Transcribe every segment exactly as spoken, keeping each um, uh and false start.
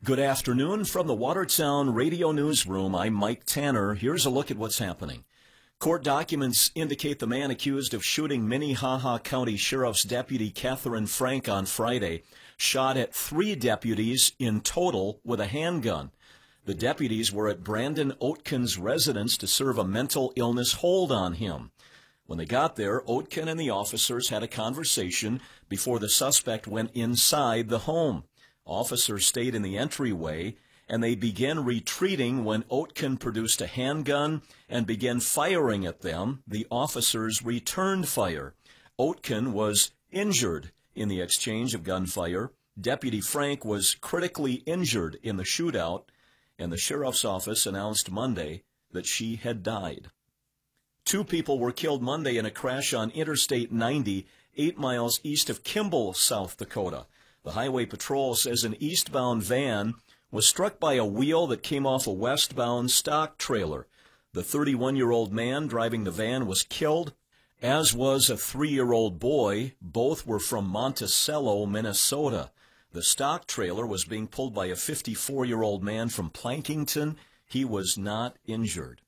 Good afternoon from the Watertown Radio Newsroom. I'm Mike Tanner. Here's a look at what's happening. Court documents indicate the man accused of shooting Minnehaha County Sheriff's Deputy Catherine Frank on Friday shot at three deputies in total with a handgun. The deputies were at Brandon Oetken's residence to serve a mental illness hold on him. When they got there, Oetken and the officers had a conversation before the suspect went inside the home. Officers stayed in the entryway, and they began retreating when Oetken produced a handgun and began firing at them. The officers returned fire. Oetken was injured in the exchange of gunfire. Deputy Frank was critically injured in the shootout, and the sheriff's office announced Monday that she had died. Two people were killed Monday in a crash on Interstate ninety, eight miles east of Kimball, South Dakota. The Highway Patrol says an eastbound van was struck by a wheel that came off a westbound stock trailer. The thirty-one-year-old man driving the van was killed, as was a three-year-old boy. Both were from Monticello, Minnesota. The stock trailer was being pulled by a fifty-four-year-old man from Plankington. He was not injured.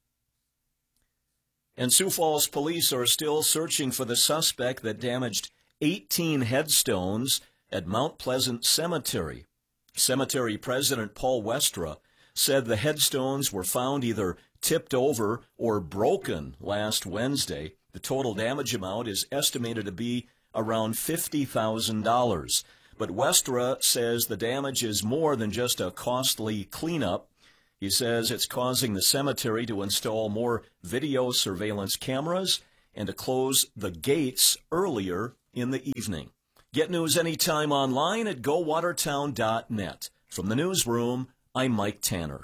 And Sioux Falls police are still searching for the suspect that damaged eighteen headstones at Mount Pleasant Cemetery. Cemetery President Paul Westra said the headstones were found either tipped over or broken last Wednesday. The total damage amount is estimated to be around fifty thousand dollars. But Westra says the damage is more than just a costly cleanup. He says it's causing the cemetery to install more video surveillance cameras and to close the gates earlier in the evening. Get news anytime online at go watertown dot net. From the newsroom, I'm Mike Tanner.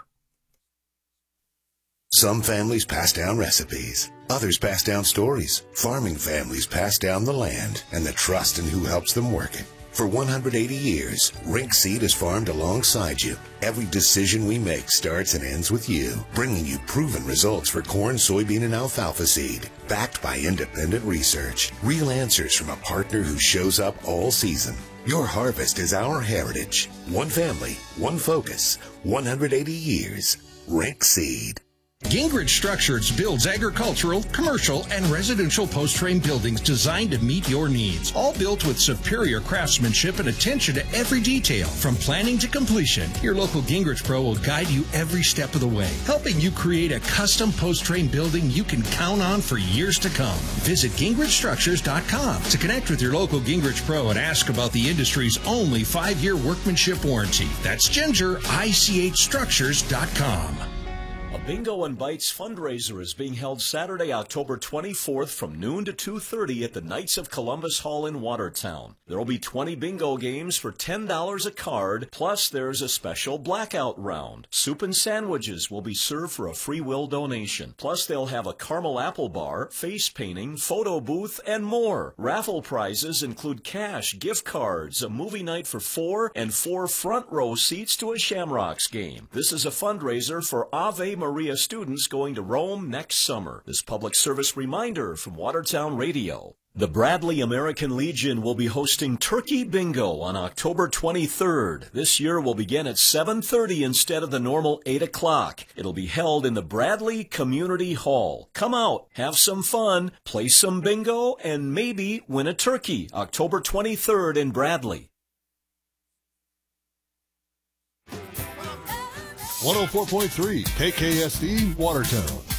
Some families pass down recipes. Others pass down stories. Farming families pass down the land and the trust in who helps them work it. For one hundred eighty years, Rink Seed has farmed alongside you. Every decision we make starts and ends with you, bringing you proven results for corn, soybean, and alfalfa seed, backed by independent research. Real answers from a partner who shows up all season. Your harvest is our heritage. One family, one focus, one hundred eighty years. Rink Seed. Gingrich Structures builds agricultural, commercial, and residential post-frame buildings designed to meet your needs. All built with superior craftsmanship and attention to every detail. From planning to completion, your local Gingrich Pro will guide you every step of the way, helping you create a custom post-frame building you can count on for years to come. Visit gingrich structures dot com to connect with your local Gingrich Pro and ask about the industry's only five-year workmanship warranty. That's ginger I C H structures dot com. A Bingo and Bites fundraiser is being held Saturday, October twenty-fourth from noon to two thirty at the Knights of Columbus Hall in Watertown. There will be twenty bingo games for ten dollars a card, plus there's a special blackout round. Soup and sandwiches will be served for a free will donation. Plus they'll have a caramel apple bar, face painting, photo booth, and more. Raffle prizes include cash, gift cards, a movie night for four, and four front row seats to a Shamrocks game. This is a fundraiser for Ave Maria students going to Rome next summer. This public service reminder from Watertown Radio. The Bradley American Legion will be hosting Turkey Bingo on October twenty-third. This year will begin at seven thirty instead of the normal eight o'clock. It'll be held in the Bradley Community Hall. Come out, have some fun, play some bingo, and maybe win a turkey. October twenty-third in Bradley. one oh four point three K K S D Watertown.